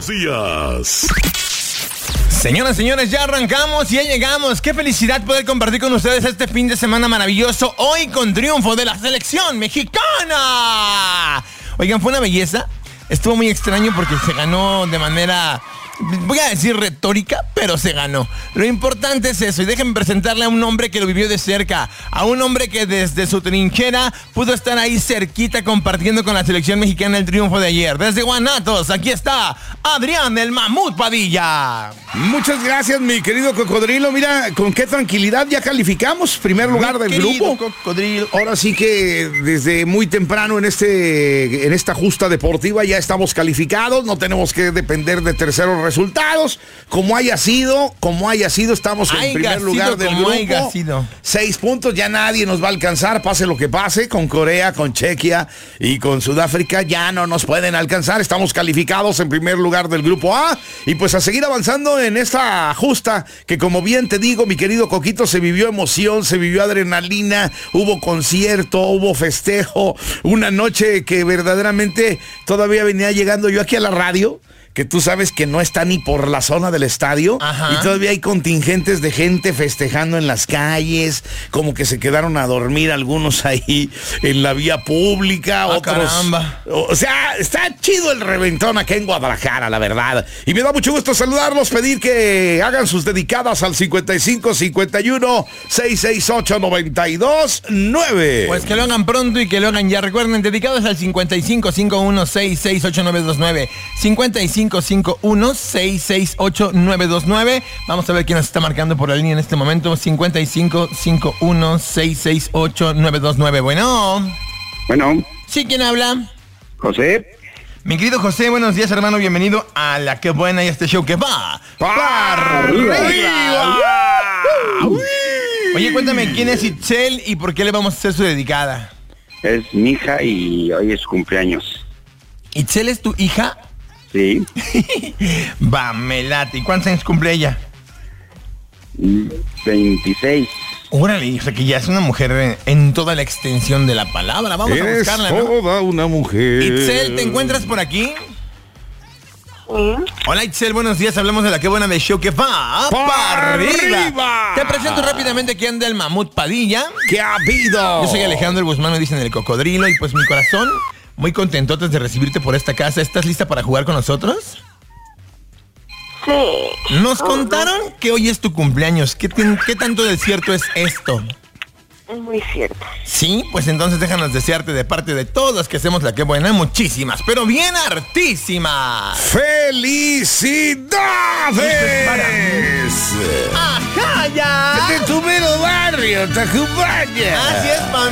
días. Señoras, señores, ya arrancamos y ya llegamos. Qué felicidad poder compartir con ustedes este fin de semana maravilloso. Hoy con triunfo de la selección mexicana. Oigan, fue una belleza. Estuvo muy extraño porque se ganó de manera, voy a decir retórica, pero se ganó. Lo importante es eso, y déjenme presentarle a un hombre que lo vivió de cerca, a un hombre que desde su trinchera pudo estar ahí cerquita compartiendo con la selección mexicana el triunfo de ayer. Desde Guanatos, aquí está Adrián el Mamut Padilla. Muchas gracias, mi querido Cocodrilo. Mira, con qué tranquilidad ya calificamos, primer lugar del grupo. Cocodrilo. Ahora sí que desde muy temprano en esta justa deportiva ya estamos calificados, no tenemos que depender de terceros resultados. Como haya sido, estamos en primer lugar del grupo. 6 puntos, ya nadie nos va a alcanzar, pase lo que pase, con Corea, con Chequia y con Sudáfrica ya no nos pueden alcanzar. Estamos calificados en primer lugar del grupo A y pues a seguir avanzando en esta justa que, como bien te digo, mi querido Coquito, se vivió emoción, se vivió adrenalina, hubo concierto, hubo festejo, una noche que verdaderamente todavía venía llegando yo aquí a la radio, que tú sabes que no está ni por la zona del estadio. Ajá. Y todavía hay contingentes de gente festejando en las calles, como que se quedaron a dormir algunos ahí en la vía pública, otros. Caramba. O sea, está chido el reventón acá en Guadalajara, la verdad. Y me da mucho gusto saludarlos, pedir que hagan sus dedicadas al 55 51 668 92 9. Pues que lo hagan pronto y que lo hagan ya. Recuerden, dedicados al 55 51 668 929. 55 51-668-929. Vamos a ver quién nos está marcando por la línea en este momento. 55-51-668-929. Bueno. Sí, ¿quién habla? José. Mi querido José, buenos días, hermano. Bienvenido a La Qué Buena y a este show que va para arriba. Oye, cuéntame, ¿quién es Itzel y por qué le vamos a hacer su dedicada? Es mi hija y hoy es su cumpleaños. ¿Itzel es tu hija? Sí. Va, me late. ¿Y cuántos años cumple ella? 26. Órale, o sea que ya es una mujer en toda la extensión de la palabra. Vamos a buscarla, ¿no? Toda una mujer. Itzel, ¿te encuentras por aquí? Hola, Itzel, buenos días. Hablamos de La Qué Buena de show que va para arriba. Te presento rápidamente que anda el Mamut Padilla. ¿Qué ha habido? Yo soy Alejandro Guzmán, me dicen el Cocodrilo, y pues mi corazón muy contentotes de recibirte por esta casa. ¿Estás lista para jugar con nosotros? Sí. Nos contaron que hoy es tu cumpleaños. ¿Qué tanto de cierto es esto? Es muy cierto. Sí, pues entonces déjanos desearte de parte de todos que hacemos La Qué Buena muchísimas, pero bien hartísimas. ¡Felicidades! ¡Ajá, ya! De tu mero barrio, Tacubaya. Así es,